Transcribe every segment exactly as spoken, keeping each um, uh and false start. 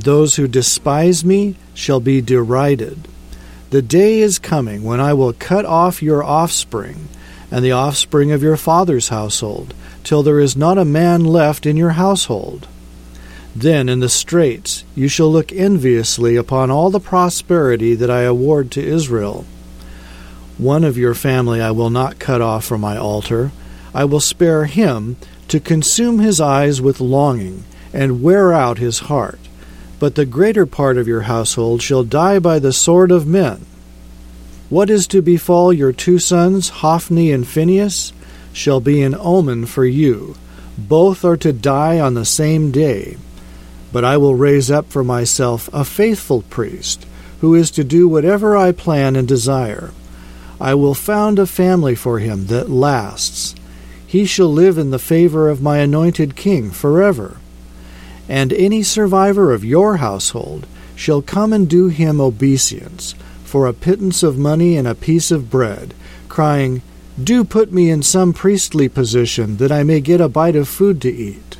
Those who despise me shall be derided. The day is coming when I will cut off your offspring and the offspring of your father's household, till there is not a man left in your household. Then in the straits you shall look enviously upon all the prosperity that I award to Israel. One of your family I will not cut off from my altar. I will spare him to consume his eyes with longing and wear out his heart. But the greater part of your household shall die by the sword of men. What is to befall your two sons, Hophni and Phinehas, shall be an omen for you. Both are to die on the same day. But I will raise up for myself a faithful priest, who is to do whatever I plan and desire. I will found a family for him that lasts. He shall live in the favor of my anointed king forever. And any survivor of your household shall come and do him obeisance for a pittance of money and a piece of bread, crying, Do put me in some priestly position, that I may get a bite of food to eat.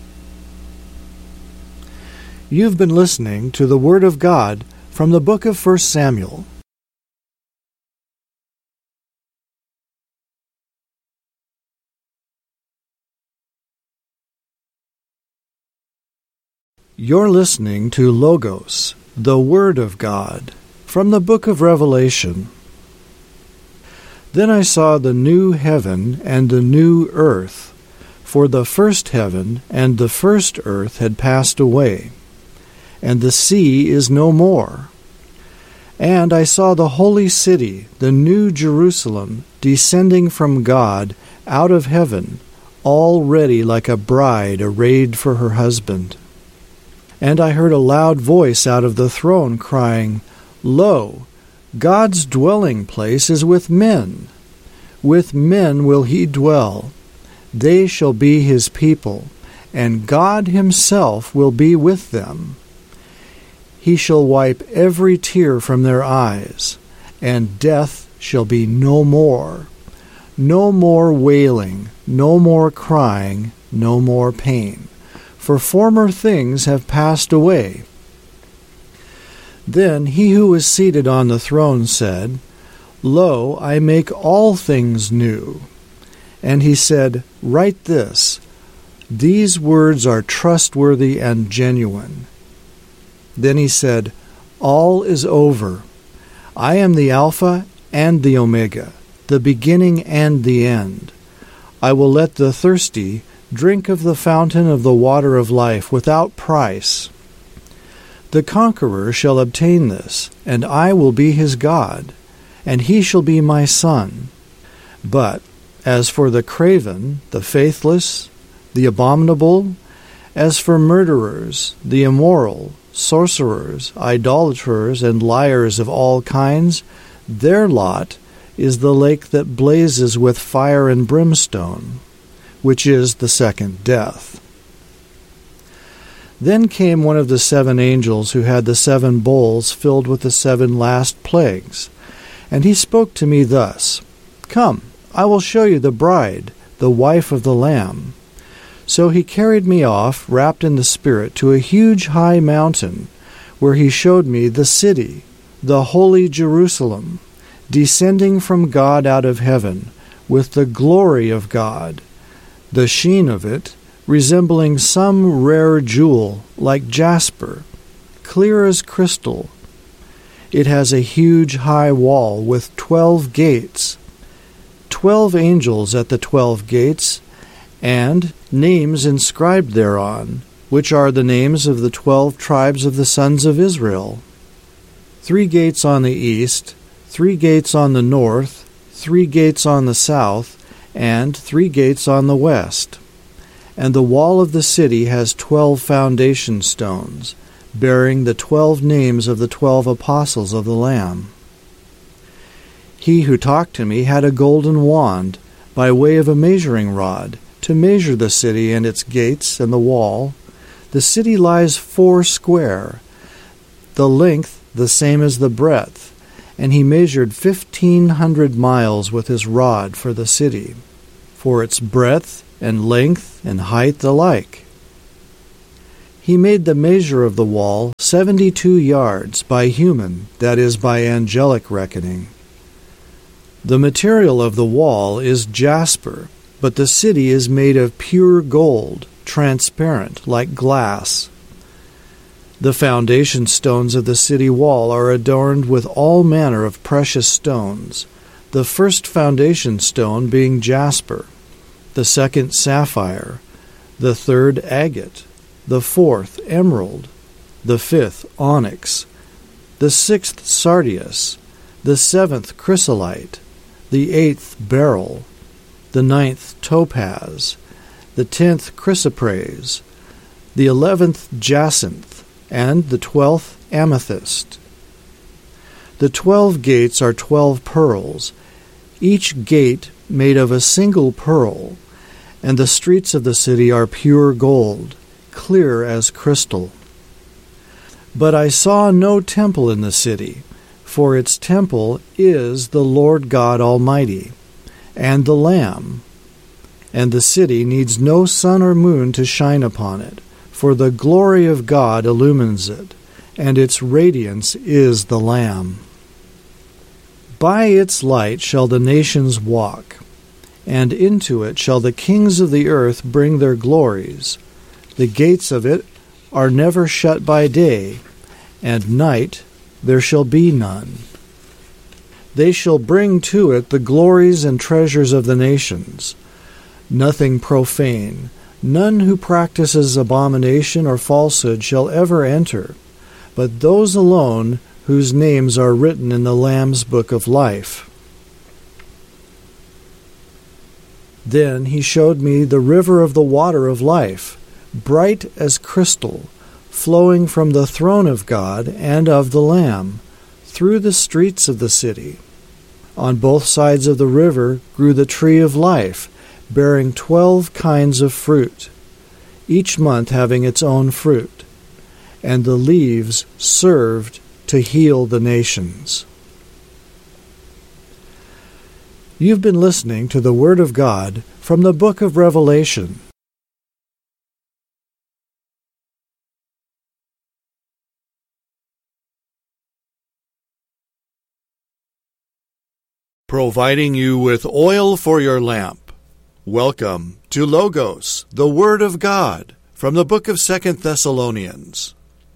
You've been listening to the Word of God from the book of First Samuel. You're listening to Logos, the Word of God, from the book of Revelation. Then I saw the new heaven and the new earth, for the first heaven and the first earth had passed away, and the sea is no more. And I saw the holy city, the new Jerusalem, descending from God out of heaven, all ready like a bride arrayed for her husband. And I heard a loud voice out of the throne crying, Lo, God's dwelling place is with men. With men will he dwell. They shall be his people, and God himself will be with them. He shall wipe every tear from their eyes, and death shall be no more. No more wailing, no more crying, no more pain. For former things have passed away. Then he who was seated on the throne said, Lo, I make all things new. And he said, Write this, These words are trustworthy and genuine. Then he said, All is over. I am the Alpha and the Omega, the beginning and the end. I will let the thirsty drink of the fountain of the water of life without price. The conqueror shall obtain this, and I will be his God, and he shall be my son. But as for the craven, the faithless, the abominable, as for murderers, the immoral, sorcerers, idolaters, and liars of all kinds, their lot is the lake that blazes with fire and brimstone, which is the second death. Then came one of the seven angels who had the seven bowls filled with the seven last plagues, and he spoke to me thus, Come, I will show you the bride, the wife of the Lamb. So he carried me off, wrapped in the Spirit, to a huge high mountain, where he showed me the city, the holy Jerusalem, descending from God out of heaven, with the glory of God, the sheen of it resembling some rare jewel like jasper, clear as crystal. It has a huge high wall with twelve gates, twelve angels at the twelve gates, and names inscribed thereon, which are the names of the twelve tribes of the sons of Israel. Three gates on the east, three gates on the north, three gates on the south, and three gates on the west. And the wall of the city has twelve foundation stones, bearing the twelve names of the twelve apostles of the Lamb. He who talked to me had a golden wand, by way of a measuring rod, to measure the city and its gates and the wall. The city lies four square, the length the same as the breadth, and he measured fifteen hundred miles with his rod for the city, for its breadth and length and height alike. He made the measure of the wall seventy-two yards by human, that is, by angelic reckoning. The material of the wall is jasper, but the city is made of pure gold, transparent, like glass. The foundation stones of the city wall are adorned with all manner of precious stones, the first foundation stone being jasper, the second sapphire, the third agate, the fourth emerald, the fifth onyx, the sixth sardius, the seventh chrysolite, the eighth beryl, the ninth topaz, the tenth chrysoprase, the eleventh jacinth, and the twelfth amethyst. The twelve gates are twelve pearls, each gate made of a single pearl, and the streets of the city are pure gold, clear as crystal. But I saw no temple in the city, for its temple is the Lord God Almighty, and the Lamb. And the city needs no sun or moon to shine upon it, for the glory of God illumines it, and its radiance is the Lamb. By its light shall the nations walk, and into it shall the kings of the earth bring their glories. The gates of it are never shut by day, and night there shall be none. They shall bring to it the glories and treasures of the nations. Nothing profane, none who practices abomination or falsehood shall ever enter, but those alone whose names are written in the Lamb's book of life. Then he showed me the river of the water of life, bright as crystal, flowing from the throne of God and of the Lamb, through the streets of the city. On both sides of the river grew the tree of life, bearing twelve kinds of fruit, each month having its own fruit, and the leaves served to heal the nations. You've been listening to the Word of God from the book of Revelation. Providing you with oil for your lamp. Welcome to Logos, the Word of God, from the book of Second Thessalonians.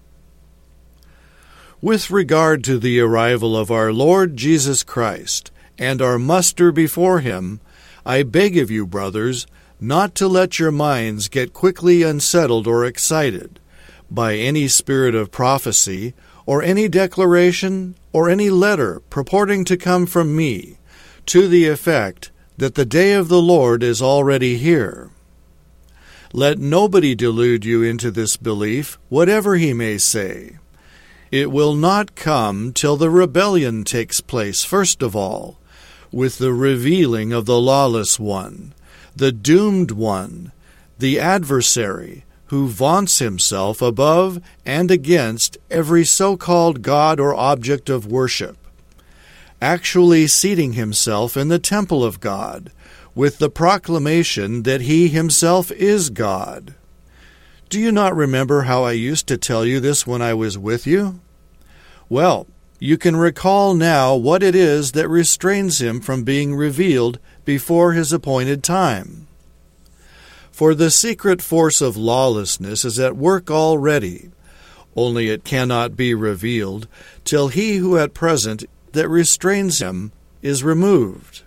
With regard to the arrival of our Lord Jesus Christ and our muster before him, I beg of you, brothers, not to let your minds get quickly unsettled or excited by any spirit of prophecy or any declaration or any letter purporting to come from me, to the effect that the day of the Lord is already here. Let nobody delude you into this belief, whatever he may say. It will not come till the rebellion takes place first of all, with the revealing of the lawless one, the doomed one, the adversary, who vaunts himself above and against every so-called God or object of worship, actually seating himself in the temple of God, with the proclamation that he himself is God. Do you not remember how I used to tell you this when I was with you? Well, you can recall now what it is that restrains him from being revealed before his appointed time. For the secret force of lawlessness is at work already, only it cannot be revealed till he who at present that restrains him is removed.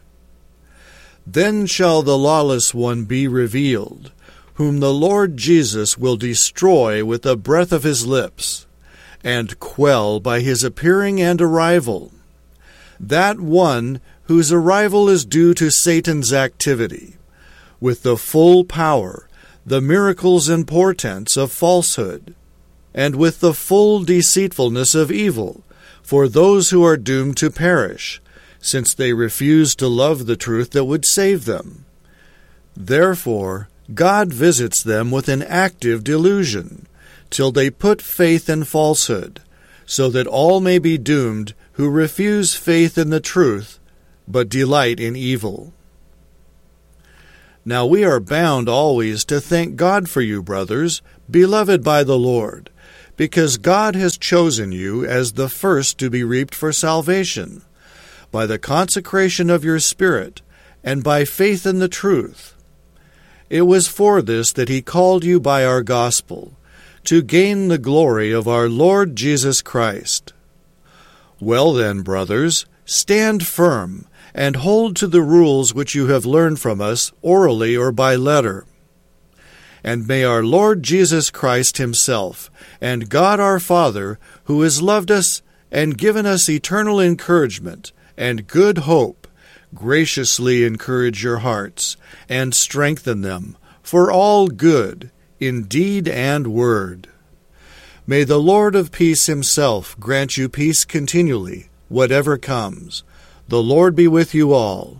Then shall the lawless one be revealed, whom the Lord Jesus will destroy with the breath of his lips, and quell by his appearing and arrival, that one whose arrival is due to Satan's activity, with the full power, the miracles and portents of falsehood, and with the full deceitfulness of evil, for those who are doomed to perish, since they refuse to love the truth that would save them. Therefore, God visits them with an active delusion, till they put faith in falsehood, so that all may be doomed who refuse faith in the truth, but delight in evil. Now we are bound always to thank God for you, brothers, beloved by the Lord, because God has chosen you as the first to be reaped for salvation, by the consecration of your spirit, and by faith in the truth. It was for this that he called you by our gospel, to gain the glory of our Lord Jesus Christ. Well then, brothers, stand firm, and hold to the rules which you have learned from us, orally or by letter. And may our Lord Jesus Christ himself, and God our Father, who has loved us and given us eternal encouragement and good hope, graciously encourage your hearts, and strengthen them for all good, in deed and word. May the Lord of peace himself grant you peace continually, whatever comes. The Lord be with you all.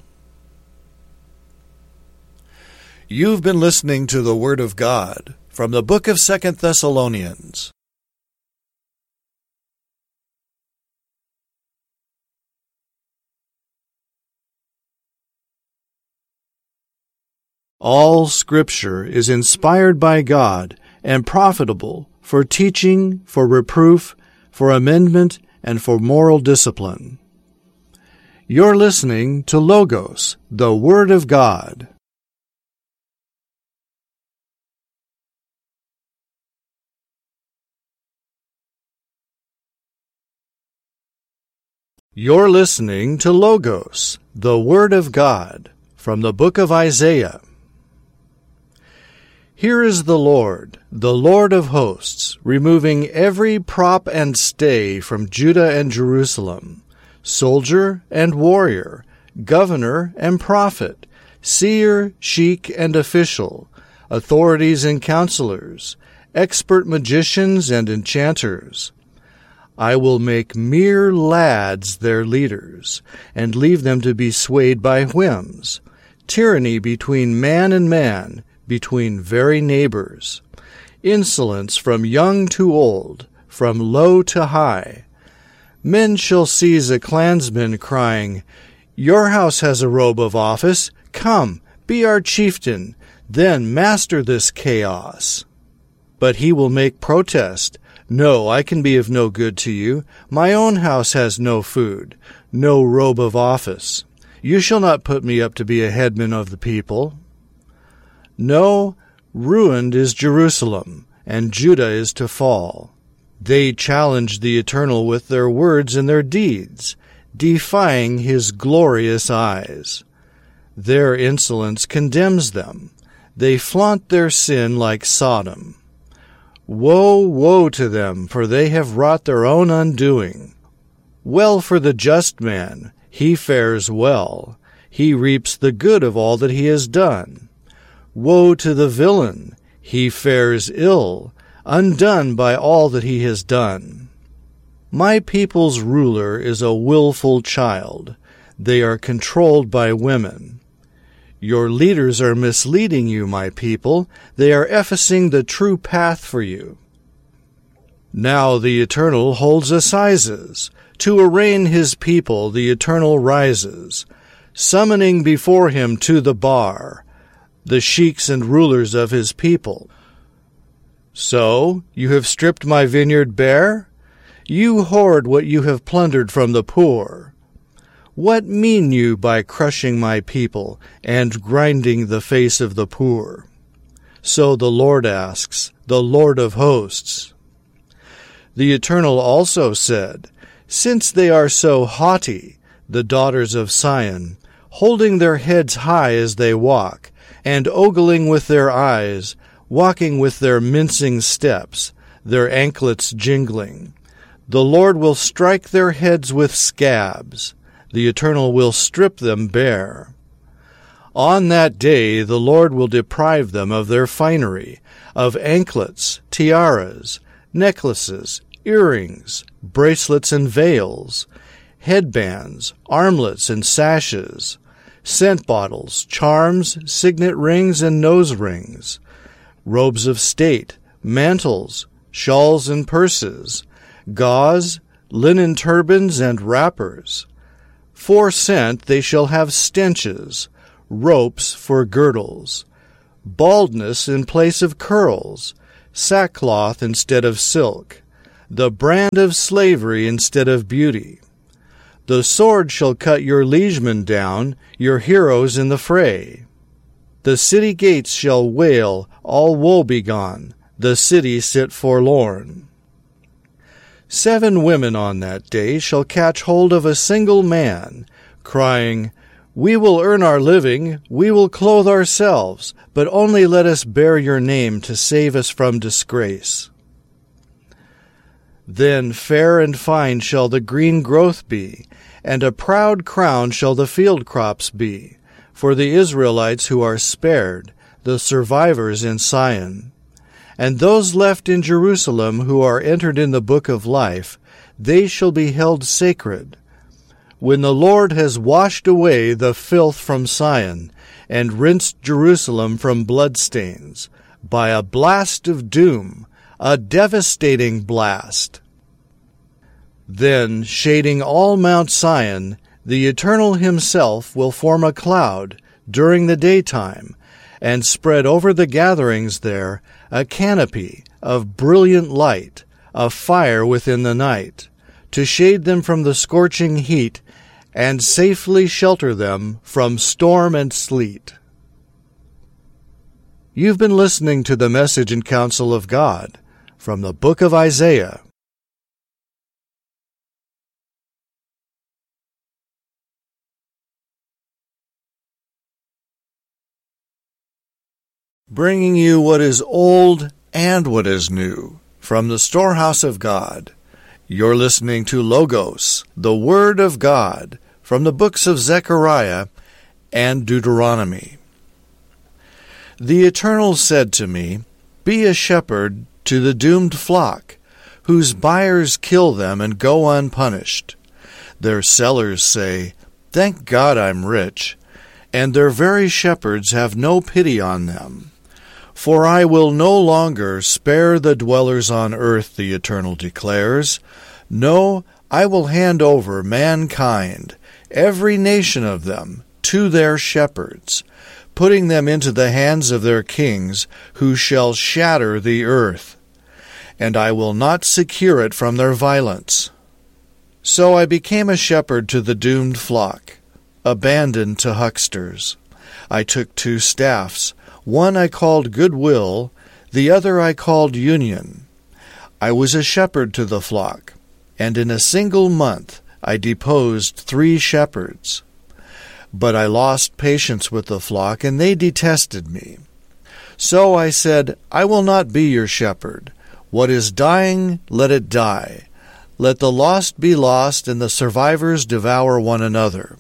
You've been listening to the Word of God from the book of Second Thessalonians. All Scripture is inspired by God and profitable for teaching, for reproof, for amendment, and for moral discipline. You're listening to Logos, the Word of God. You're listening to Logos, the Word of God, from the book of Isaiah. Here is the Lord, the Lord of hosts, removing every prop and stay from Judah and Jerusalem, soldier and warrior, governor and prophet, seer, sheik, and official, authorities and counselors, expert magicians and enchanters. I will make mere lads their leaders, and leave them to be swayed by whims, tyranny between man and man, between very neighbors, insolence from young to old, from low to high. Men shall seize a clansman, crying, Your house has a robe of office. Come, be our chieftain, then master this chaos. But he will make protest. No, I can be of no good to you. My own house has no food, no robe of office. You shall not put me up to be a headman of the people. No, ruined is Jerusalem, and Judah is to fall. They challenge the Eternal with their words and their deeds, defying his glorious eyes. Their insolence condemns them. They flaunt their sin like Sodom. Woe, woe to them, for they have wrought their own undoing. Well for the just man, he fares well. He reaps the good of all that he has done. Woe to the villain, he fares ill, undone by all that he has done. My people's ruler is a willful child. They are controlled by women. Your leaders are misleading you, my people. They are effacing the true path for you. Now the Eternal holds assizes. To arraign his people the Eternal rises, summoning before him to the bar the sheiks and rulers of his people. So, you have stripped my vineyard bare? You hoard what you have plundered from the poor. What mean you by crushing my people and grinding the face of the poor? So the Lord asks, the Lord of hosts. The Eternal also said, Since they are so haughty, the daughters of Sion, holding their heads high as they walk, and ogling with their eyes, walking with their mincing steps, their anklets jingling, the Lord will strike their heads with scabs. The Eternal will strip them bare. On that day the Lord will deprive them of their finery, of anklets, tiaras, necklaces, earrings, bracelets and veils, headbands, armlets and sashes, scent bottles, charms, signet rings and nose rings, robes of state, mantles, shawls and purses, gauze, linen turbans and wrappers. For scent they shall have stenches, ropes for girdles, baldness in place of curls, sackcloth instead of silk, the brand of slavery instead of beauty. The sword shall cut your liegemen down, your heroes in the fray. The city gates shall wail, all woe begone, the city sit forlorn. Seven women on that day shall catch hold of a single man, crying, We will earn our living, we will clothe ourselves, but only let us bear your name to save us from disgrace. Then fair and fine shall the green growth be, and a proud crown shall the field crops be, for the Israelites who are spared, the survivors in Sion. And those left in Jerusalem who are entered in the book of life, they shall be held sacred. When the Lord has washed away the filth from Sion, and rinsed Jerusalem from bloodstains, by a blast of doom, a devastating blast. Then, shading all Mount Sion, the Eternal himself will form a cloud during the daytime, and spread over the gatherings there a canopy of brilliant light, a fire within the night, to shade them from the scorching heat, and safely shelter them from storm and sleet. You've been listening to the Message and Counsel of God from the book of Isaiah. Bringing you what is old and what is new from the storehouse of God. You're listening to Logos, the Word of God, from the books of Zechariah and Deuteronomy. The Eternal said to me, Be a shepherd to the doomed flock, whose buyers kill them and go unpunished. Their sellers say, Thank God I'm rich, and their very shepherds have no pity on them. For I will no longer spare the dwellers on earth, the Eternal declares. No, I will hand over mankind, every nation of them, to their shepherds, putting them into the hands of their kings, who shall shatter the earth. And I will not secure it from their violence. So I became a shepherd to the doomed flock, abandoned to hucksters. I took two staffs. One I called Goodwill, the other I called Union. I was a shepherd to the flock, and in a single month I deposed three shepherds. But I lost patience with the flock, and they detested me. So I said, I will not be your shepherd. What is dying, let it die. Let the lost be lost, and the survivors devour one another.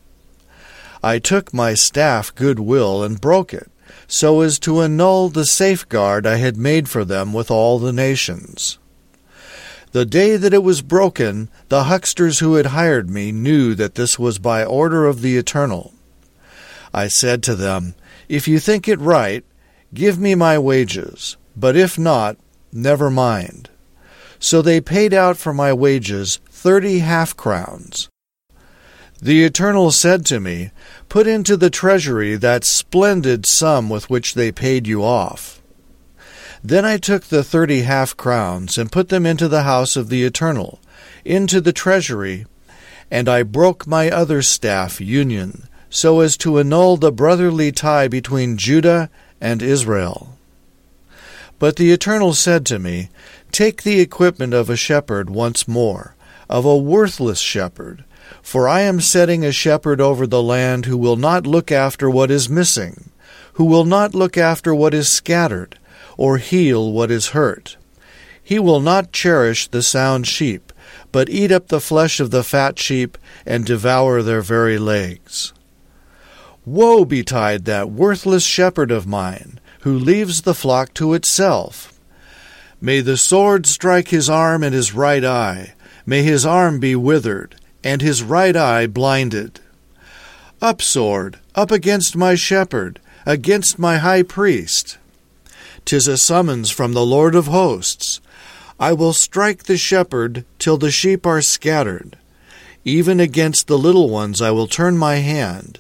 I took my staff Goodwill and broke it, so as to annul the safeguard I had made for them with all the nations. The day that it was broken, the hucksters who had hired me knew that this was by order of the Eternal. I said to them, If you think it right, give me my wages, but if not, never mind. So they paid out for my wages thirty half-crowns. The Eternal said to me, Put into the treasury that splendid sum with which they paid you off. Then I took the thirty half-crowns and put them into the house of the Eternal, into the treasury, and I broke my other staff, Union, so as to annul the brotherly tie between Judah and Israel. But the Eternal said to me, Take the equipment of a shepherd once more, of a worthless shepherd, for I am setting a shepherd over the land who will not look after what is missing, who will not look after what is scattered, or heal what is hurt. He will not cherish the sound sheep, but eat up the flesh of the fat sheep and devour their very legs. Woe betide that worthless shepherd of mine, who leaves the flock to itself. May the sword strike his arm and his right eye. May his arm be withered, and his right eye blinded. Up, sword, up against my shepherd, against my high priest. 'Tis a summons from the Lord of hosts. I will strike the shepherd till the sheep are scattered. Even against the little ones I will turn my hand,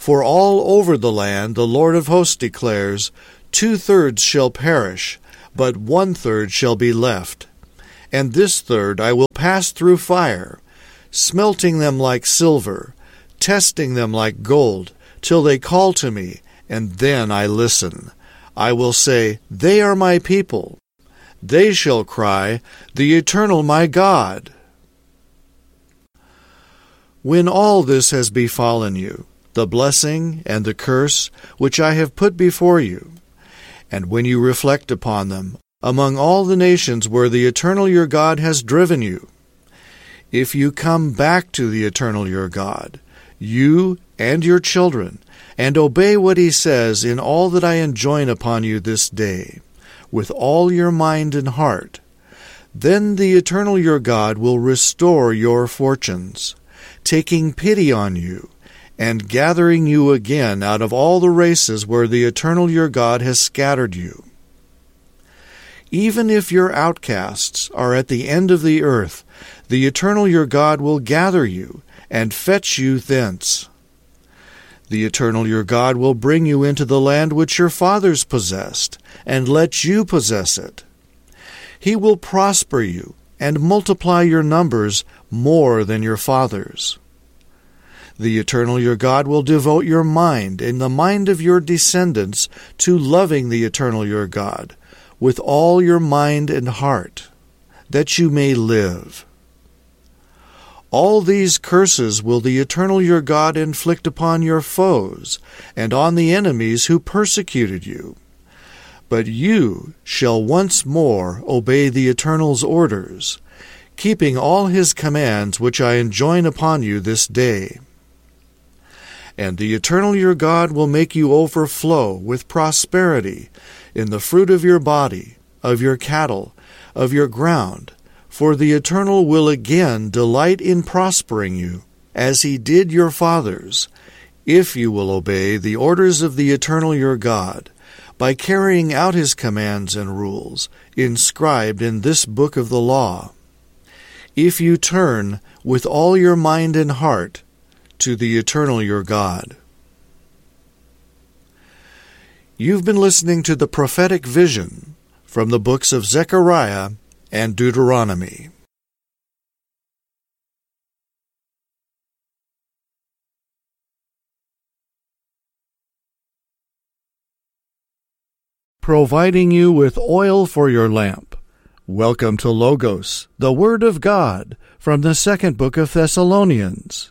For all over the land the Lord of hosts declares, two-thirds shall perish, but one-third shall be left. And this third I will pass through fire, smelting them like silver, testing them like gold, till they call to me, and then I listen. I will say, They are my people. They shall cry, The Eternal my God. When all this has befallen you, the blessing and the curse which I have put before you, and when you reflect upon them, among all the nations where the Eternal your God has driven you, if you come back to the Eternal your God, you and your children, and obey what he says in all that I enjoin upon you this day, with all your mind and heart, then the Eternal your God will restore your fortunes, taking pity on you, and gathering you again out of all the races where the Eternal your God has scattered you. Even if your outcasts are at the end of the earth, the Eternal your God will gather you and fetch you thence. The Eternal your God will bring you into the land which your fathers possessed, and let you possess it. He will prosper you and multiply your numbers more than your fathers. The Eternal your God will devote your mind and the mind of your descendants to loving the Eternal your God with all your mind and heart, that you may live. All these curses will the Eternal your God inflict upon your foes and on the enemies who persecuted you. But you shall once more obey the Eternal's orders, keeping all his commands which I enjoin upon you this day. And the Eternal your God will make you overflow with prosperity in the fruit of your body, of your cattle, of your ground, for the Eternal will again delight in prospering you, as he did your fathers, if you will obey the orders of the Eternal your God, by carrying out his commands and rules, inscribed in this book of the law. If you turn with all your mind and heart to the Eternal your God. You've been listening to the prophetic vision from the books of Zechariah and Deuteronomy. Providing you with oil for your lamp. Welcome to Logos, the Word of God, from the second book of Thessalonians.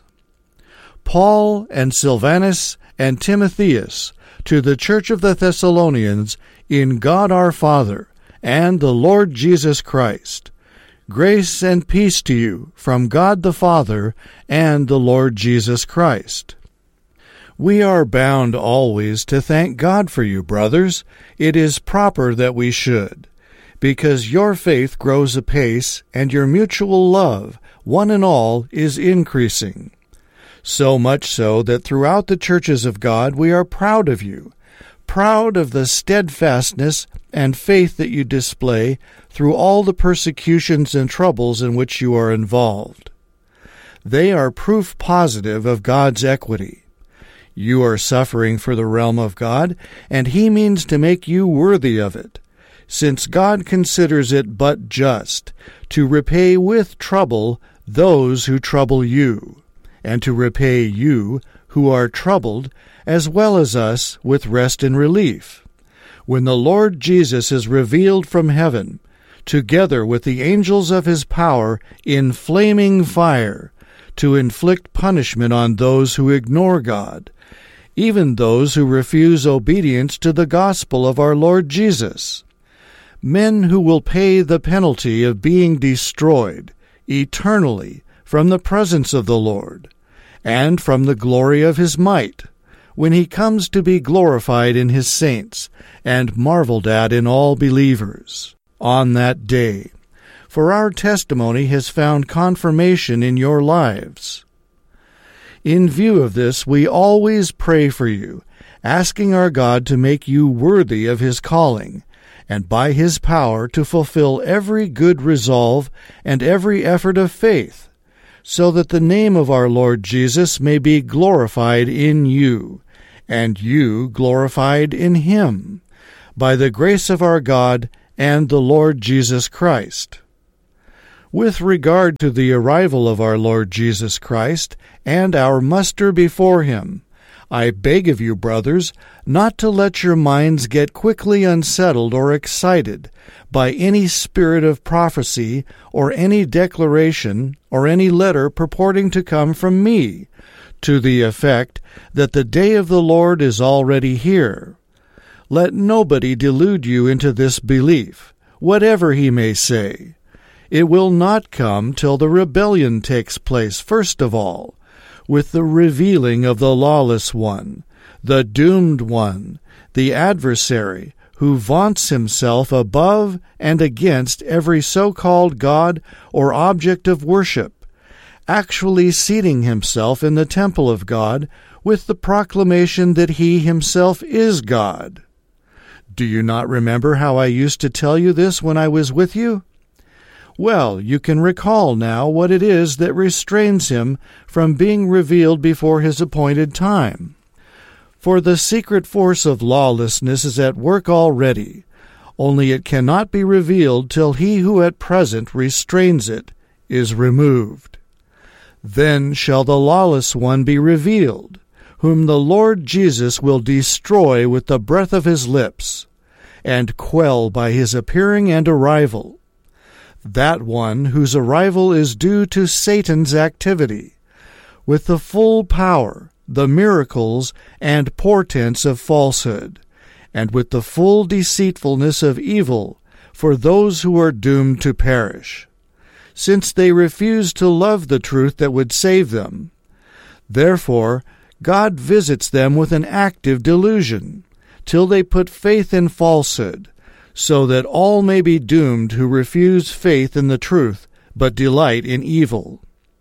Paul and Silvanus and Timotheus, to the church of the Thessalonians, in God our Father and the Lord Jesus Christ. Grace and peace to you from God the Father and the Lord Jesus Christ. We are bound always to thank God for you, brothers. It is proper that we should, because your faith grows apace, and your mutual love, one and all, is increasing. So much so that throughout the churches of God we are proud of you, proud of the steadfastness and faith that you display through all the persecutions and troubles in which you are involved. They are proof positive of God's equity. You are suffering for the realm of God, and he means to make you worthy of it, since God considers it but just to repay with trouble those who trouble you, and to repay you who are troubled, as well as us, with rest and relief, when the Lord Jesus is revealed from heaven, together with the angels of his power, in flaming fire, to inflict punishment on those who ignore God, even those who refuse obedience to the gospel of our Lord Jesus, men who will pay the penalty of being destroyed eternally from the presence of the Lord, and from the glory of his might, when he comes to be glorified in his saints, and marveled at in all believers, on that day. For our testimony has found confirmation in your lives. In view of this, we always pray for you, asking our God to make you worthy of his calling, and by his power to fulfill every good resolve and every effort of faith, so that the name of our Lord Jesus may be glorified in you, and you glorified in him, by the grace of our God and the Lord Jesus Christ. With regard to the arrival of our Lord Jesus Christ and our muster before him, I beg of you, brothers, not to let your minds get quickly unsettled or excited by any spirit of prophecy or any declaration or any letter purporting to come from me, to the effect that the day of the Lord is already here. Let nobody delude you into this belief, whatever he may say. It will not come till the rebellion takes place first of all, with the revealing of the lawless one, the doomed one, the adversary, who vaunts himself above and against every so-called God or object of worship, actually seating himself in the temple of God with the proclamation that he himself is God. Do you not remember how I used to tell you this when I was with you? Well, you can recall now what it is that restrains him from being revealed before his appointed time. For the secret force of lawlessness is at work already, only it cannot be revealed till he who at present restrains it is removed. Then shall the lawless one be revealed, whom the Lord Jesus will destroy with the breath of his lips, and quell by his appearing and arrival. That one whose arrival is due to Satan's activity, with the full power, the miracles, and portents of falsehood, and with the full deceitfulness of evil for those who are doomed to perish, since they refuse to love the truth that would save them. Therefore, God visits them with an active delusion, till they put faith in falsehood, so that all may be doomed who refuse faith in the truth, but delight in evil.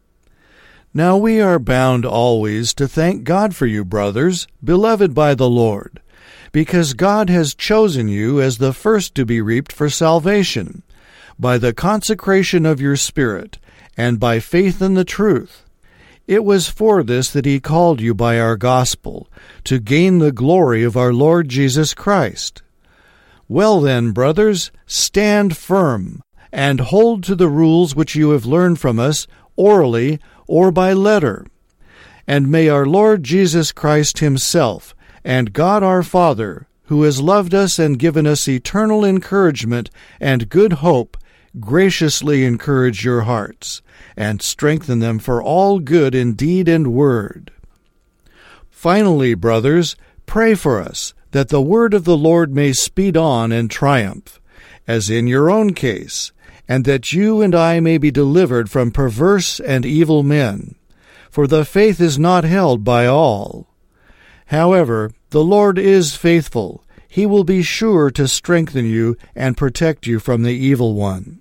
Now we are bound always to thank God for you, brothers, beloved by the Lord, because God has chosen you as the first to be reaped for salvation, by the consecration of your spirit, and by faith in the truth. It was for this that he called you by our gospel, to gain the glory of our Lord Jesus Christ. Well then, brothers, stand firm, and hold to the rules which you have learned from us, orally or by letter. And may our Lord Jesus Christ himself, and God our Father, who has loved us and given us eternal encouragement and good hope, graciously encourage your hearts, and strengthen them for all good in deed and word. Finally, brothers, pray for us, that the word of the Lord may speed on and triumph, as in your own case, and that you and I may be delivered from perverse and evil men, for the faith is not held by all. However, the Lord is faithful. He will be sure to strengthen you and protect you from the evil one.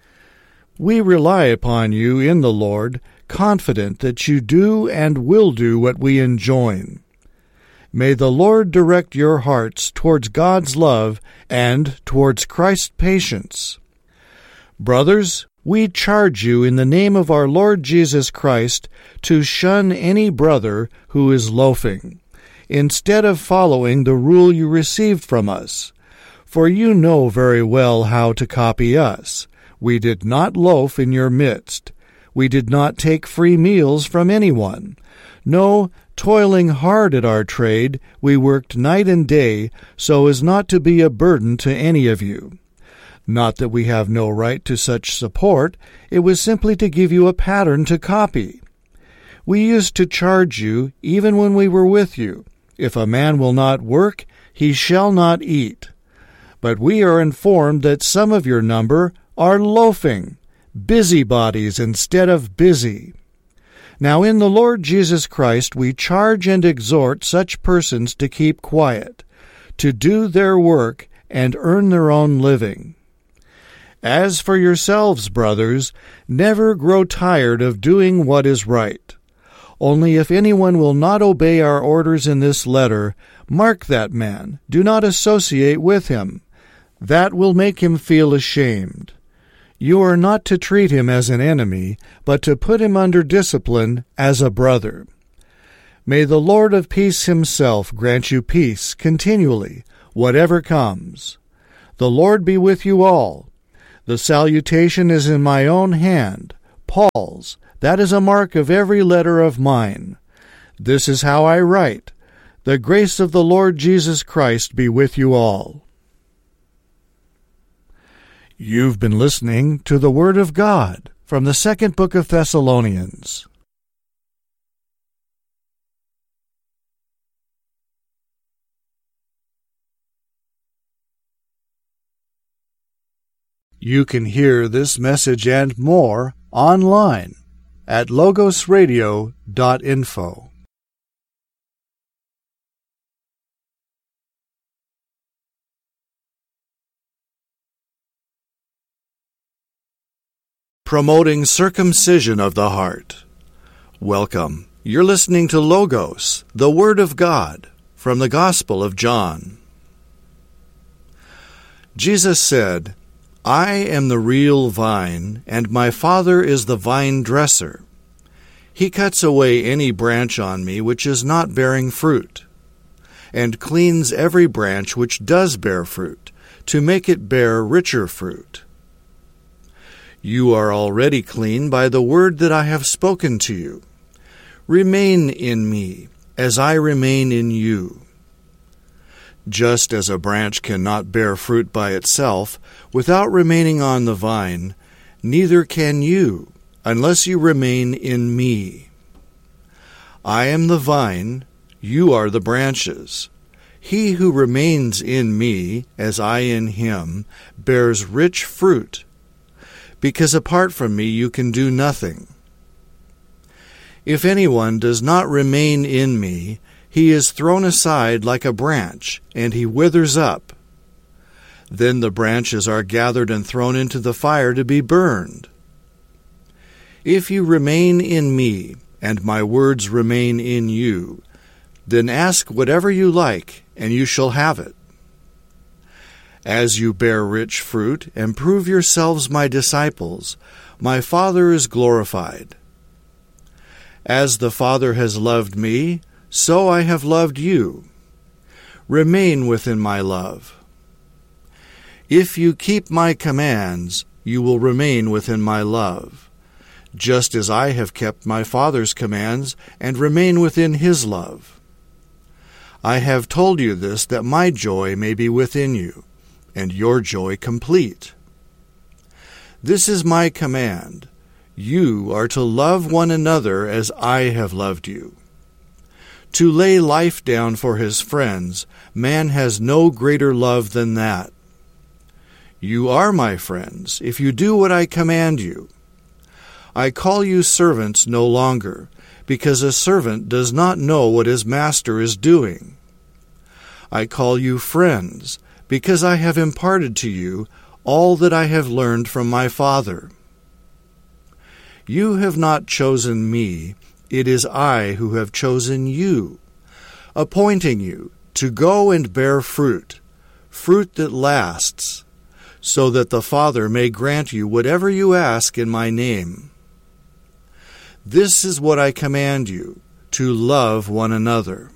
We rely upon you in the Lord, confident that you do and will do what we enjoin. May the Lord direct your hearts towards God's love and towards Christ's patience. Brothers, we charge you in the name of our Lord Jesus Christ to shun any brother who is loafing, instead of following the rule you received from us. For you know very well how to copy us. We did not loaf in your midst. We did not take free meals from anyone. No, toiling hard at our trade, we worked night and day, so as not to be a burden to any of you. Not that we have no right to such support, it was simply to give you a pattern to copy. We used to charge you, even when we were with you, if a man will not work, he shall not eat. But we are informed that some of your number are loafing, busybodies instead of busy. Now in the Lord Jesus Christ we charge and exhort such persons to keep quiet, to do their work and earn their own living. As for yourselves, brothers, never grow tired of doing what is right. Only if anyone will not obey our orders in this letter, mark that man, do not associate with him. That will make him feel ashamed. You are not to treat him as an enemy, but to put him under discipline as a brother. May the Lord of peace himself grant you peace continually, whatever comes. The Lord be with you all. The salutation is in my own hand, Paul's. That is a mark of every letter of mine. This is how I write. The grace of the Lord Jesus Christ be with you all. You've been listening to the Word of God from the second book of Thessalonians. You can hear this message and more online at logos radio dot info. Promoting circumcision of the heart. Welcome. You're listening to Logos, the Word of God, from the Gospel of John. Jesus said, I am the real vine, and my Father is the vine dresser. He cuts away any branch on me which is not bearing fruit, and cleans every branch which does bear fruit, to make it bear richer fruit. You are already clean by the word that I have spoken to you. Remain in me, as I remain in you. Just as a branch cannot bear fruit by itself without remaining on the vine, neither can you, unless you remain in me. I am the vine, you are the branches. He who remains in me, as I in him, bears rich fruit, because apart from me you can do nothing. If anyone does not remain in me, he is thrown aside like a branch, and he withers up. Then the branches are gathered and thrown into the fire to be burned. If you remain in me, and my words remain in you, then ask whatever you like, and you shall have it. As you bear rich fruit, and prove yourselves my disciples, my Father is glorified. As the Father has loved me, so I have loved you. Remain within my love. If you keep my commands, you will remain within my love, just as I have kept my Father's commands and remain within his love. I have told you this, that my joy may be within you, and your joy complete. This is my command. You are to love one another as I have loved you. To lay life down for his friends, man has no greater love than that. You are my friends, if you do what I command you. I call you servants no longer, because a servant does not know what his master is doing. I call you friends, because I have imparted to you all that I have learned from my Father. You have not chosen me, it is I who have chosen you, appointing you to go and bear fruit, fruit that lasts, so that the Father may grant you whatever you ask in my name. This is what I command you, to love one another.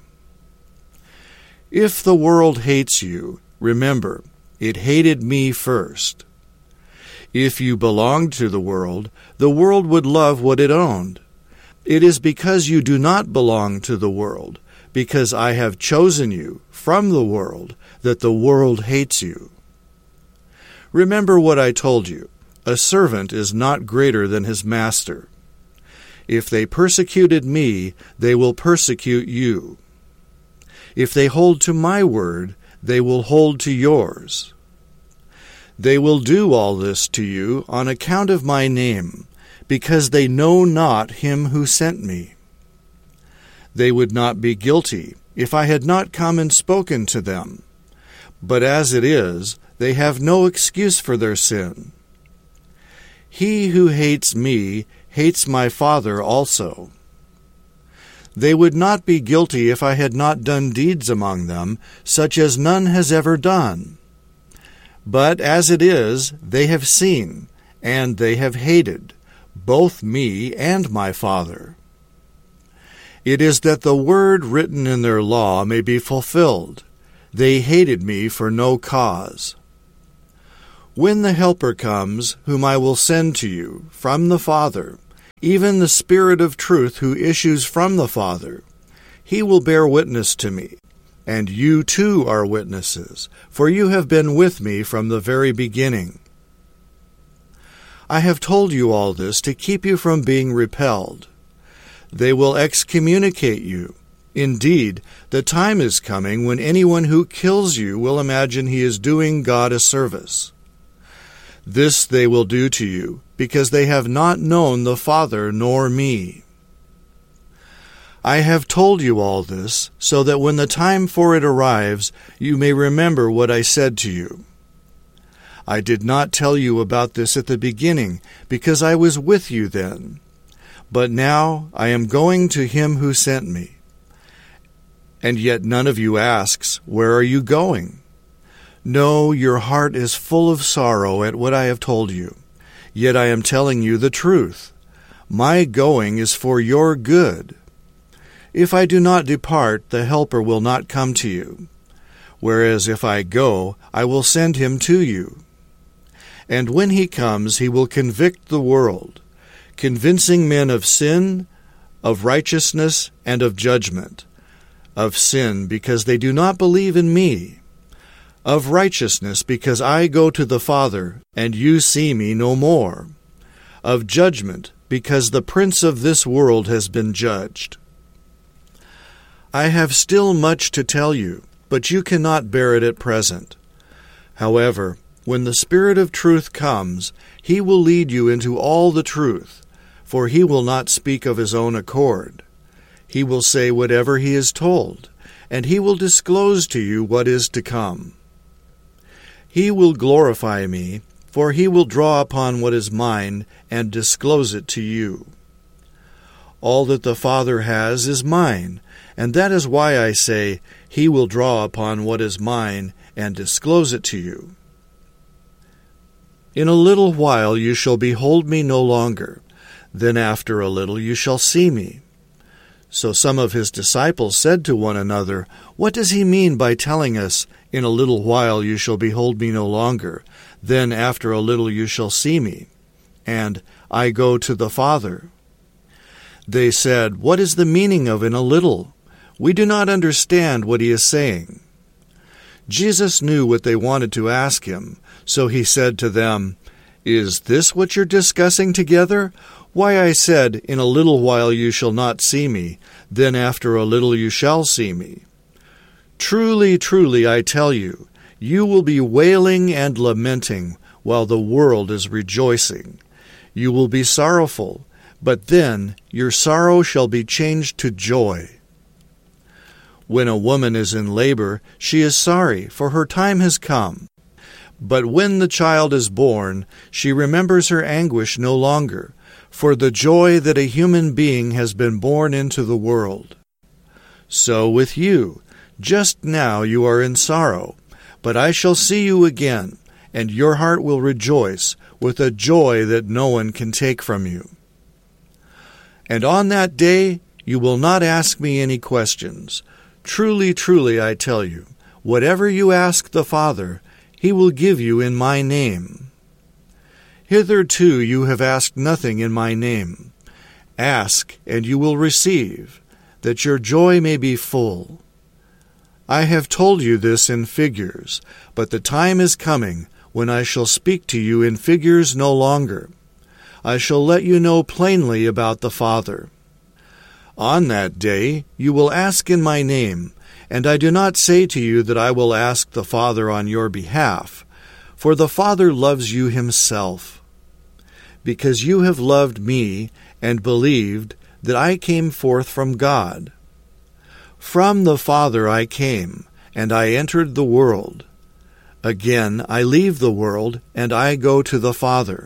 If the world hates you, remember, it hated me first. If you belonged to the world, the world would love what it owned. It is because you do not belong to the world, because I have chosen you from the world, that the world hates you. Remember what I told you. A servant is not greater than his master. If they persecuted me, they will persecute you. If they hold to my word, they will hold to yours. They will do all this to you on account of my name, because they know not him who sent me. They would not be guilty if I had not come and spoken to them. But as it is, they have no excuse for their sin. He who hates me hates my Father also. They would not be guilty if I had not done deeds among them, such as none has ever done. But as it is, they have seen, and they have hated both me and my Father. It is that the word written in their law may be fulfilled. They hated me for no cause. When the Helper comes, whom I will send to you from the Father, even the Spirit of truth who issues from the Father, he will bear witness to me. And you too are witnesses, for you have been with me from the very beginning. I have told you all this to keep you from being repelled. They will excommunicate you. Indeed, the time is coming when anyone who kills you will imagine he is doing God a service. This they will do to you, because they have not known the Father nor me. I have told you all this, so that when the time for it arrives, you may remember what I said to you. I did not tell you about this at the beginning, because I was with you then. But now I am going to him who sent me. And yet none of you asks, where are you going? No, your heart is full of sorrow at what I have told you. Yet I am telling you the truth. My going is for your good. If I do not depart, the Helper will not come to you. Whereas if I go, I will send him to you. And when he comes, he will convict the world, convincing men of sin, of righteousness, and of judgment. Of sin, because they do not believe in me. Of righteousness, because I go to the Father, and you see me no more. Of judgment, because the prince of this world has been judged. I have still much to tell you, but you cannot bear it at present. However, when the Spirit of truth comes, he will lead you into all the truth, for he will not speak of his own accord. He will say whatever he is told, and he will disclose to you what is to come. He will glorify me, for he will draw upon what is mine and disclose it to you. All that the Father has is mine, and that is why I say, he will draw upon what is mine and disclose it to you. In a little while you shall behold me no longer. Then after a little you shall see me. So some of his disciples said to one another, What does he mean by telling us, In a little while you shall behold me no longer, then after a little you shall see me, and I go to the Father? They said, What is the meaning of in a little? We do not understand what he is saying. Jesus knew what they wanted to ask him, so he said to them, Is this what you're discussing together? Why I said, In a little while you shall not see me, then after a little you shall see me. Truly, truly, I tell you, you will be wailing and lamenting while the world is rejoicing. You will be sorrowful, but then your sorrow shall be changed to joy. When a woman is in labor, she is sorry, for her time has come. But when the child is born, she remembers her anguish no longer, for the joy that a human being has been born into the world. So with you, just now you are in sorrow, but I shall see you again, and your heart will rejoice with a joy that no one can take from you. And on that day you will not ask me any questions. Truly, truly, I tell you, whatever you ask the Father, he will give you in my name. Hitherto you have asked nothing in my name. Ask, and you will receive, that your joy may be full. I have told you this in figures, but the time is coming when I shall speak to you in figures no longer. I shall let you know plainly about the Father. On that day you will ask in my name, and I do not say to you that I will ask the Father on your behalf, for the Father loves you himself, because you have loved me and believed that I came forth from God. From the Father I came, and I entered the world. Again I leave the world, and I go to the Father.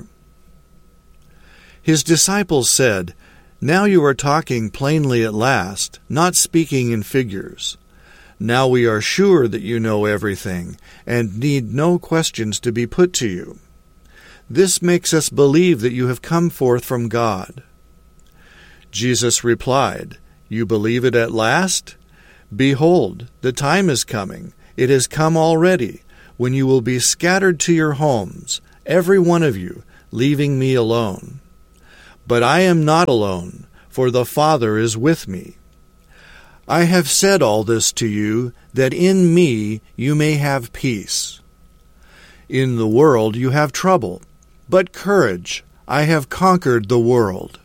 His disciples said, Now you are talking plainly at last, not speaking in figures. Now we are sure that you know everything, and need no questions to be put to you. This makes us believe that you have come forth from God." Jesus replied, "You believe it at last? Behold, the time is coming, it has come already, when you will be scattered to your homes, every one of you, leaving me alone. But I am not alone, for the Father is with me. I have said all this to you, that in me you may have peace. In the world you have trouble, but courage, I have conquered the world."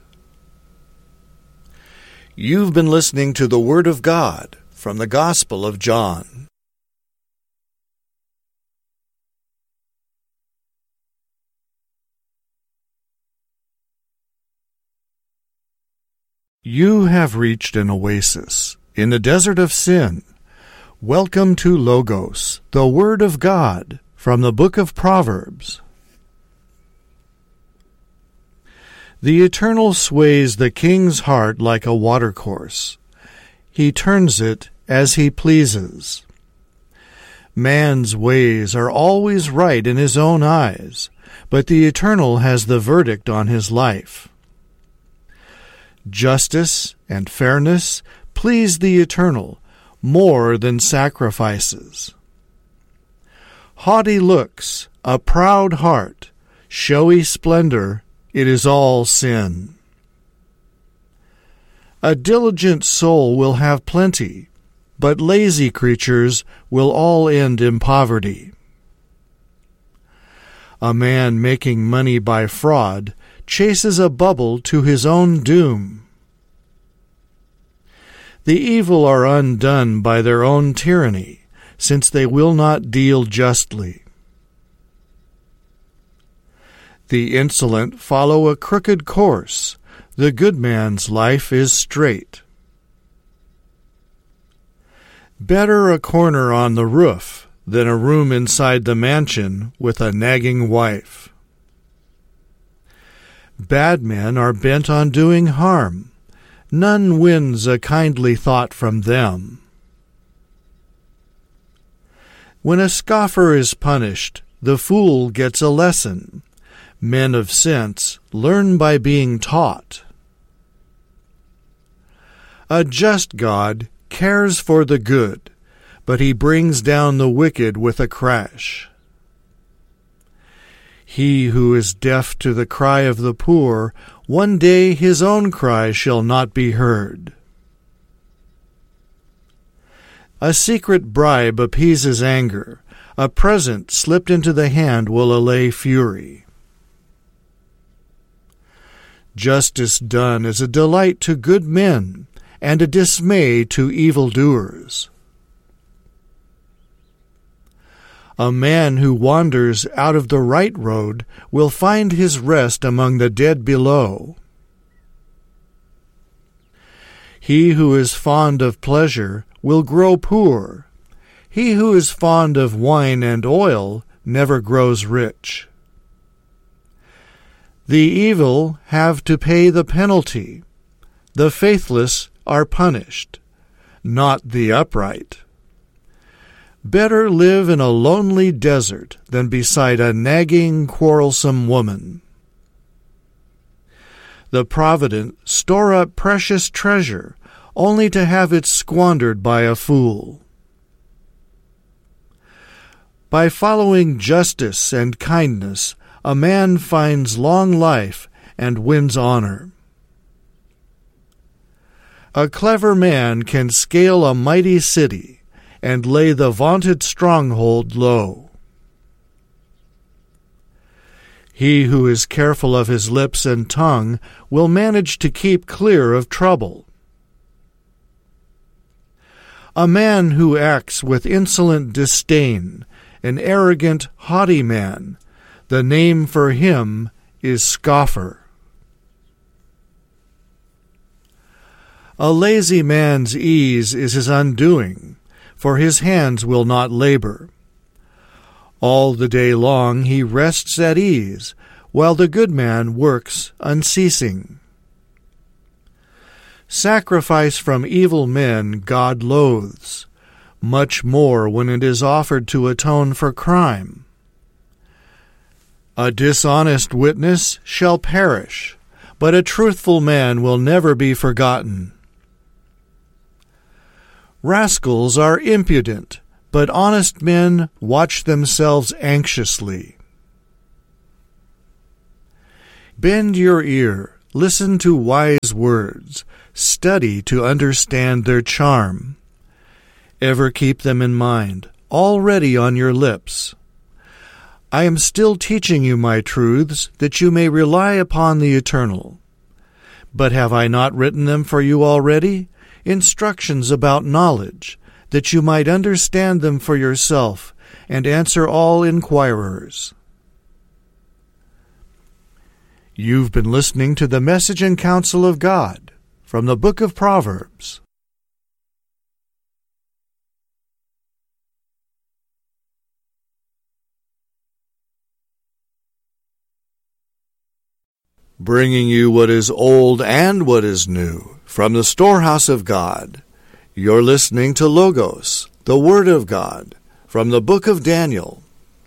You've been listening to the Word of God from the Gospel of John. You have reached an oasis in the desert of sin. Welcome to Logos, the Word of God, from the book of Proverbs. The Eternal sways the king's heart like a watercourse. He turns it as he pleases. Man's ways are always right in his own eyes, but the Eternal has the verdict on his life. Justice and fairness please the Eternal more than sacrifices. Haughty looks, a proud heart, showy splendor, it is all sin. A diligent soul will have plenty, but lazy creatures will all end in poverty. A man making money by fraud chases a bubble to his own doom. The evil are undone by their own tyranny, since they will not deal justly. The insolent follow a crooked course, the good man's life is straight. Better a corner on the roof than a room inside the mansion with a nagging wife. Bad men are bent on doing harm. None wins a kindly thought from them. When a scoffer is punished, the fool gets a lesson. Men of sense learn by being taught. A just God cares for the good, but he brings down the wicked with a crash. He who is deaf to the cry of the poor, one day his own cry shall not be heard. A secret bribe appeases anger. A present slipped into the hand will allay fury. Justice done is a delight to good men, and a dismay to evildoers. A man who wanders out of the right road will find his rest among the dead below. He who is fond of pleasure will grow poor. He who is fond of wine and oil never grows rich. The evil have to pay the penalty. The faithless are punished, not the upright. Better live in a lonely desert than beside a nagging, quarrelsome woman. The provident store up precious treasure, only to have it squandered by a fool. By following justice and kindness, a man finds long life and wins honor. A clever man can scale a mighty city and lay the vaunted stronghold low. He who is careful of his lips and tongue will manage to keep clear of trouble. A man who acts with insolent disdain, an arrogant, haughty man, the name for him is scoffer. A lazy man's ease is his undoing, for his hands will not labor. All the day long he rests at ease, while the good man works unceasing. Sacrifice from evil men God loathes, much more when it is offered to atone for crime. A dishonest witness shall perish, but a truthful man will never be forgotten. Rascals are impudent, but honest men watch themselves anxiously. Bend your ear, listen to wise words, study to understand their charm. Ever keep them in mind, already on your lips. I am still teaching you my truths, that you may rely upon the eternal. But have I not written them for you already? Instructions about knowledge, that you might understand them for yourself, and answer all inquirers. You've been listening to the Message and Counsel of God from the Book of Proverbs. Bringing you what is old and what is new from the storehouse of God. You're listening to Logos, the Word of God, from the book of Daniel.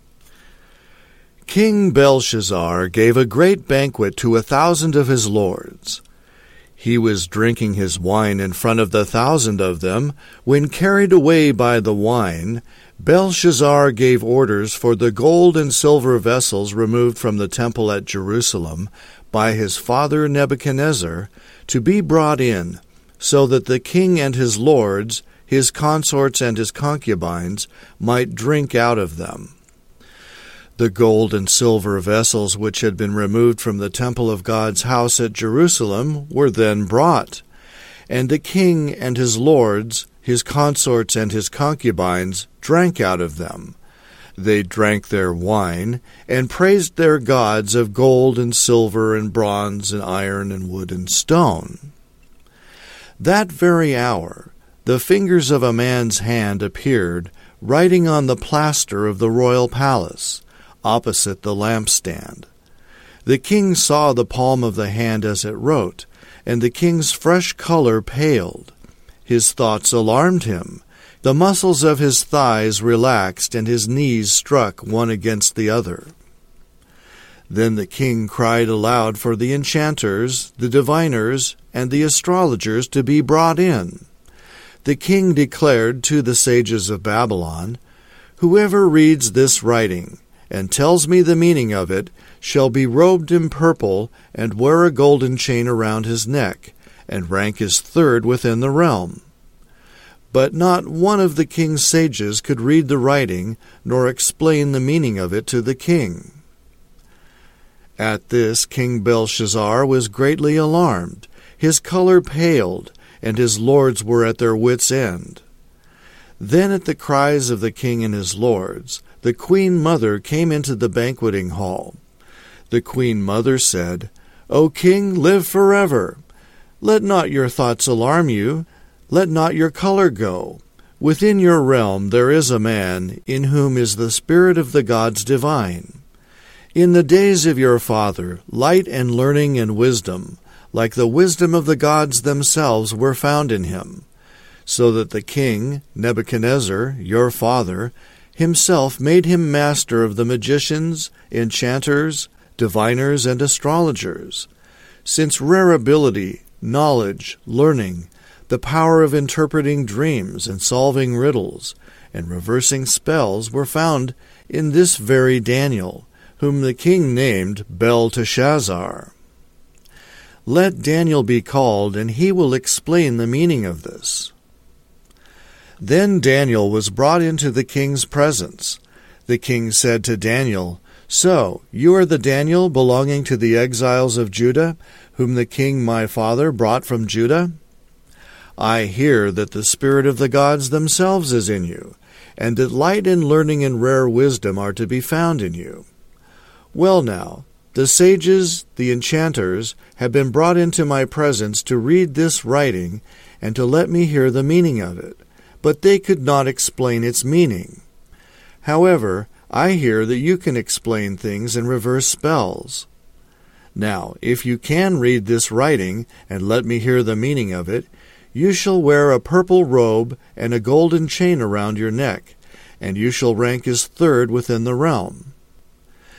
King Belshazzar gave a great banquet to a thousand of his lords. He was drinking his wine in front of the thousand of them, when carried away by the wine, Belshazzar gave orders for the gold and silver vessels removed from the temple at Jerusalem by his father Nebuchadnezzar to be brought in, so that the king and his lords, his consorts and his concubines, might drink out of them. The gold and silver vessels which had been removed from the temple of God's house at Jerusalem were then brought, and the king and his lords, his consorts and his concubines, drank out of them. They drank their wine, and praised their gods of gold and silver and bronze and iron and wood and stone. That very hour the fingers of a man's hand appeared, writing on the plaster of the royal palace, opposite the lampstand. The king saw the palm of the hand as it wrote, and the king's fresh color paled. His thoughts alarmed him. The muscles of his thighs relaxed, and his knees struck one against the other. Then the king cried aloud for the enchanters, the diviners, and the astrologers to be brought in. The king declared to the sages of Babylon, "Whoever reads this writing, and tells me the meaning of it, shall be robed in purple, and wear a golden chain around his neck, and rank as third within the realm." But not one of the king's sages could read the writing, nor explain the meaning of it to the king. At this King Belshazzar was greatly alarmed. His color paled, and his lords were at their wits' end. Then at the cries of the king and his lords, the queen mother came into the banqueting hall. The queen mother said, "O king, live forever. Let not your thoughts alarm you. Let not your color go. Within your realm there is a man, in whom is the spirit of the gods divine. In the days of your father, light and learning and wisdom, like the wisdom of the gods themselves, were found in him, so that the king, Nebuchadnezzar, your father, himself made him master of the magicians, enchanters, diviners, and astrologers, since rare ability, knowledge, learning, the power of interpreting dreams and solving riddles, and reversing spells were found in this very Daniel, whom the king named Belteshazzar. Let Daniel be called, and he will explain the meaning of this." Then Daniel was brought into the king's presence. The king said to Daniel, "So, you are the Daniel belonging to the exiles of Judah, whom the king my father brought from Judah? I hear that the spirit of the gods themselves is in you, and that light and learning and rare wisdom are to be found in you. Well now, the sages, the enchanters, have been brought into my presence to read this writing, and to let me hear the meaning of it, but they could not explain its meaning. However, I hear that you can explain things and reverse spells. Now, if you can read this writing, and let me hear the meaning of it, you shall wear a purple robe and a golden chain around your neck, and you shall rank as third within the realm."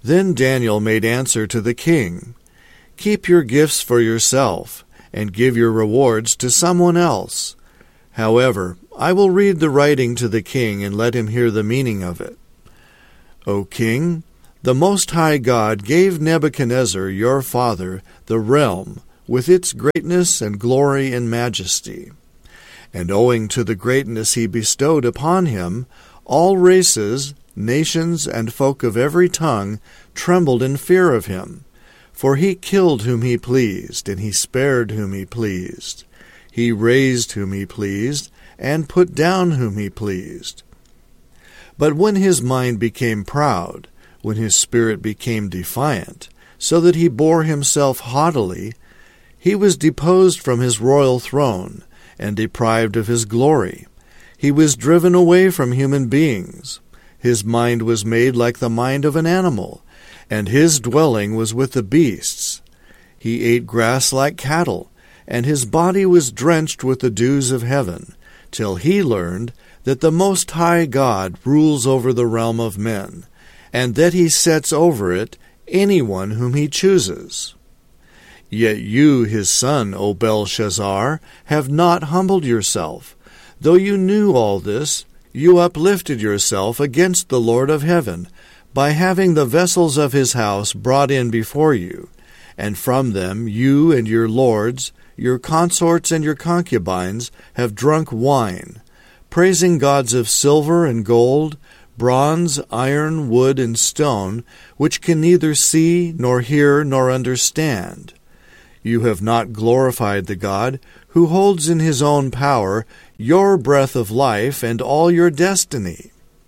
Then Daniel made answer to the king, "Keep your gifts for yourself, and give your rewards to someone else. However, I will read the writing to the king and let him hear the meaning of it. O king, the Most High God gave Nebuchadnezzar, your father, the realm, with its greatness and glory and majesty. And owing to the greatness he bestowed upon him, all races, nations, and folk of every tongue trembled in fear of him. For he killed whom he pleased, and he spared whom he pleased. He raised whom he pleased, and put down whom he pleased. But when his mind became proud, when his spirit became defiant, so that he bore himself haughtily, he was deposed from his royal throne, and deprived of his glory. He was driven away from human beings. His mind was made like the mind of an animal, and his dwelling was with the beasts. He ate grass like cattle, and his body was drenched with the dews of heaven, till he learned that the Most High God rules over the realm of men, and that he sets over it anyone whom he chooses. Yet you, his son, O Belshazzar, have not humbled yourself. Though you knew all this, you uplifted yourself against the Lord of heaven, by having the vessels of his house brought in before you, and from them you and your lords, your consorts and your concubines, have drunk wine, praising gods of silver and gold, bronze, iron, wood, and stone, which can neither see, nor hear, nor understand. You have not glorified the God who holds in his own power your breath of life and all your destiny.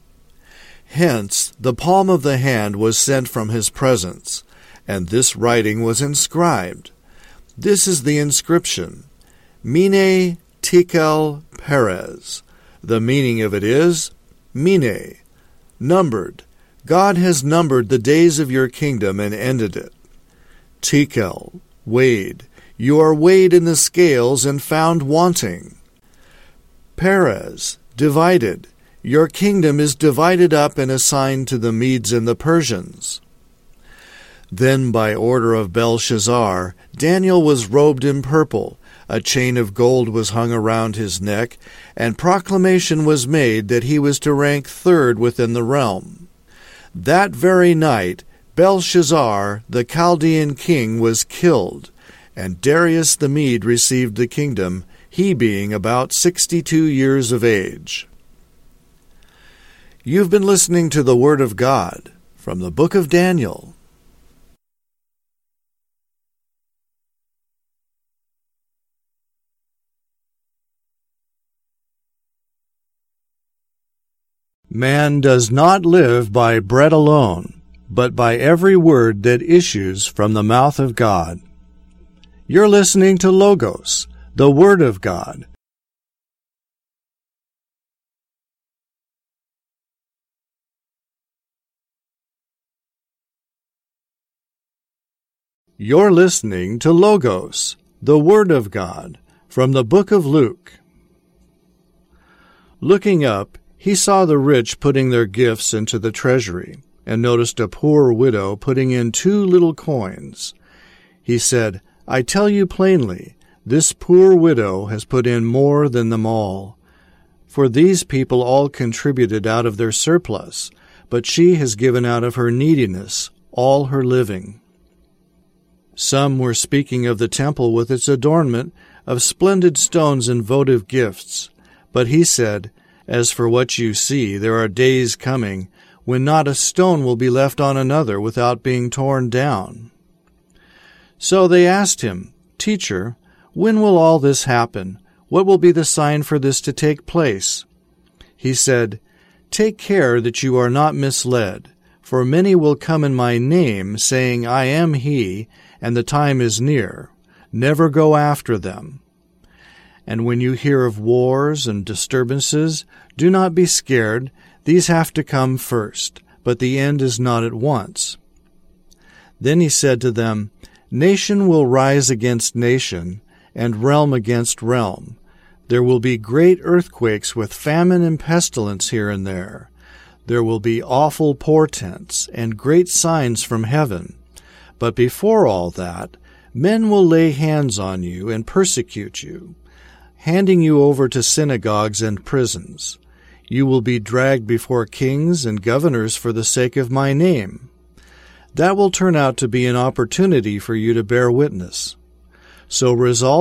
Hence the palm of the hand was sent from his presence, and this writing was inscribed. This is the inscription, Mene Tekel Perez. The meaning of it is, Mene, numbered. God has numbered the days of your kingdom and ended it. Tekel, weighed. You are weighed in the scales and found wanting. Perez, divided. Your kingdom is divided up and assigned to the Medes and the Persians. Then by order of Belshazzar, Daniel was robed in purple, a chain of gold was hung around his neck, and proclamation was made that he was to rank third within the realm. That very night Belshazzar, the Chaldean king, was killed, and Darius the Mede received the kingdom, he being about sixty-two years of age. You've been listening to the Word of God from the book of Daniel. Man does not live by bread alone, but by every word that issues from the mouth of God. You're listening to Logos, the Word of God. You're listening to Logos, the Word of God, from the book of Luke. Looking up, he saw the rich putting their gifts into the treasury, and noticed a poor widow putting in two little coins. He said, I tell you plainly, this poor widow has put in more than them all. For these people all contributed out of their surplus, but she has given out of her neediness all her living. Some were speaking of the temple with its adornment of splendid stones and votive gifts. But he said, As for what you see, there are days coming when not a stone will be left on another without being torn down. So they asked him, Teacher, when will all this happen? What will be the sign for this to take place? He said, Take care that you are not misled, for many will come in my name, saying, I am he, and the time is near. Never go after them. And when you hear of wars and disturbances, do not be scared. These have to come first, but the end is not at once. Then he said to them, Nation will rise against nation, and realm against realm. There will be great earthquakes with famine and pestilence here and there. There will be awful portents and great signs from heaven. But before all that, men will lay hands on you and persecute you, handing you over to synagogues and prisons. You will be dragged before kings and governors for the sake of my name. That will turn out to be an opportunity for you to bear witness. So resolve